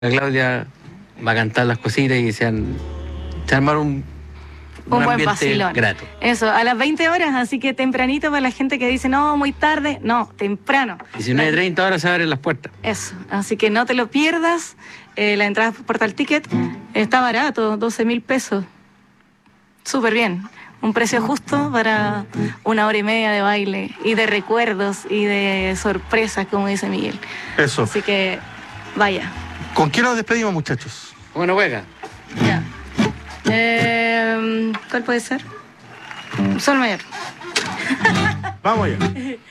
La Claudia va a cantar las cositas y se armar un buen ambiente vacilón. grato. Eso, a las 20 horas, así que tempranito para la gente que dice, no, muy tarde. No, temprano. 19:30 horas se abren las puertas. Eso, así que no te lo pierdas. La entrada por Portal Ticket está barato, 12.000 pesos. Súper bien. Un precio justo para 1 hora y media de baile y de recuerdos y de sorpresas, como dice Miguel. Eso. Así que vaya. ¿Con quién nos despedimos, muchachos? Bueno, juega. Ya. ¿Cuál puede ser? Sol Mayor. Vamos allá.